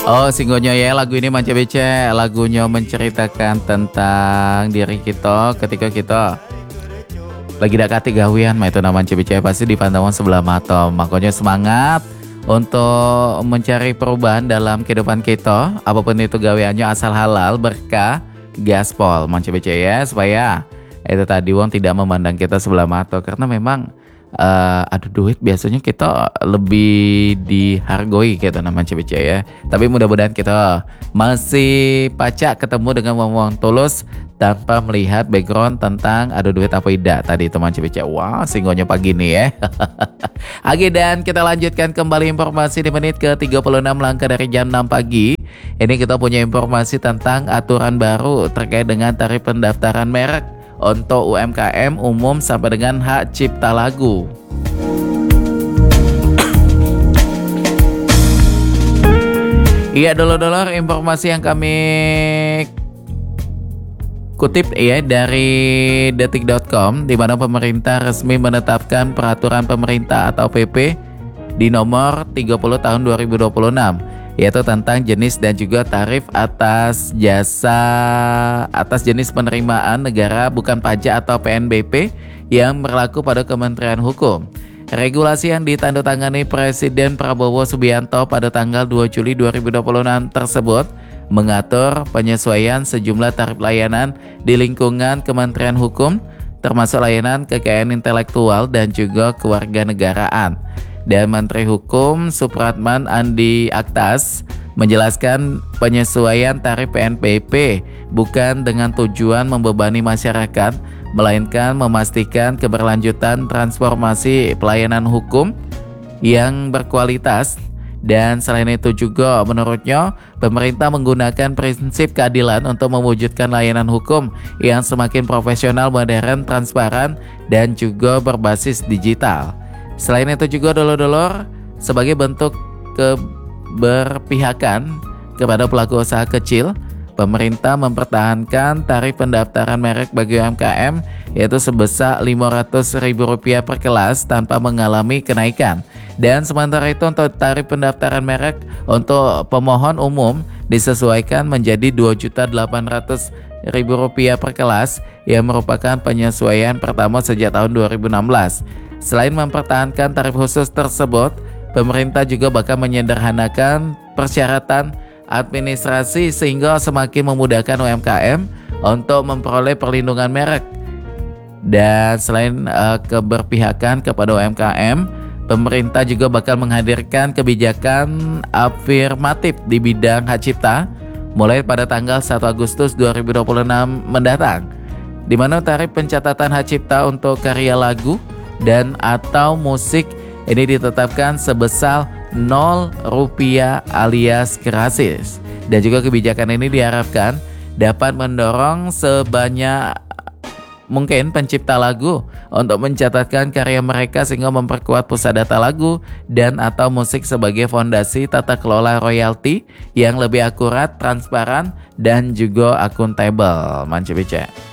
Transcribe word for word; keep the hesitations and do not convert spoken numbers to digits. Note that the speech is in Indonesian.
Oh, singgonya ya, lagu ini Manca Bece, lagunya menceritakan tentang diri kita ketika kita lagi dekati gawian, mah itu namanya Bece pasti di pantauan sebelah mata. Makanya semangat untuk mencari perubahan dalam kehidupan kita, apapun itu gaweannya asal halal, berkah, gaspol, Manca Bece ya, supaya itu tadi wong tidak memandang kita sebelah mata karena memang Uh, aduh duit biasanya kita lebih dihargoi kita namanya Bece ya. Tapi mudah-mudahan kita masih pacak ketemu dengan wong-wong tulus tanpa melihat background tentang aduh duit apa tidak tadi teman Bece. Wah, singgonya pagi nih ya. Oke, dan kita lanjutkan kembali informasi di menit ke tiga puluh enam langkah dari jam enam pagi. Ini kita punya informasi tentang aturan baru terkait dengan tarif pendaftaran merek untuk U M K M umum sampai dengan hak cipta lagu. Iya, dulu-dulu informasi yang kami kutip ya dari detik dot com, di mana pemerintah resmi menetapkan peraturan pemerintah atau P P di nomor tiga puluh tahun dua ribu dua puluh enam, yaitu tentang jenis dan juga tarif atas jasa atas jenis penerimaan negara bukan pajak atau P N B P yang berlaku pada Kementerian Hukum. Regulasi yang ditandatangani Presiden Prabowo Subianto pada tanggal dua Juli dua ribu dua puluh enam tersebut mengatur penyesuaian sejumlah tarif layanan di lingkungan Kementerian Hukum, termasuk layanan kekayaan intelektual dan juga kewarganegaraan. Dan Menteri Hukum Supratman Andi Aktas menjelaskan penyesuaian tarif P N B P bukan dengan tujuan membebani masyarakat, melainkan memastikan keberlanjutan transformasi pelayanan hukum yang berkualitas. Dan selain itu juga menurutnya pemerintah menggunakan prinsip keadilan untuk mewujudkan layanan hukum yang semakin profesional, modern, transparan, dan juga berbasis digital. Selain itu juga dulur-dulur, sebagai bentuk keberpihakan kepada pelaku usaha kecil, pemerintah mempertahankan tarif pendaftaran merek bagi U M K M yaitu sebesar lima ratus ribu rupiah per kelas tanpa mengalami kenaikan. Dan sementara itu untuk tarif pendaftaran merek untuk pemohon umum disesuaikan menjadi dua juta delapan ratus ribu rupiah per kelas yang merupakan penyesuaian pertama sejak tahun dua ribu enam belas. Selain mempertahankan tarif khusus tersebut, pemerintah juga bakal menyederhanakan persyaratan administrasi sehingga semakin memudahkan U M K M untuk memperoleh perlindungan merek. Dan selain uh, keberpihakan kepada U M K M, pemerintah juga bakal menghadirkan kebijakan afirmatif di bidang hak cipta mulai pada tanggal satu Agustus dua ribu dua puluh enam mendatang, di mana tarif pencatatan hak cipta untuk karya lagu dan atau musik ini ditetapkan sebesar nol rupiah alias gratis. Dan juga kebijakan ini diharapkan dapat mendorong sebanyak mungkin pencipta lagu untuk mencatatkan karya mereka sehingga memperkuat pusat data lagu dan atau musik sebagai fondasi tata kelola royalti yang lebih akurat, transparan, dan juga akuntabel. Mantap, Bece.